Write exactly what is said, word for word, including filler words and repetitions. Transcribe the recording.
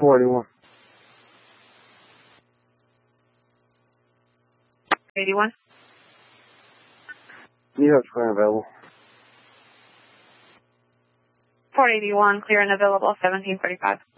four eighty-one. eighty-one? You have clear and available. four eighty-one, clear and available, seventeen forty-five.